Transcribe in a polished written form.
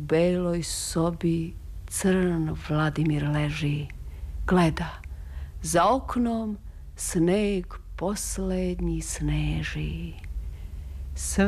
beloj sobi crn Vladimir leži, gleda, za oknom sneg poslednji sneži.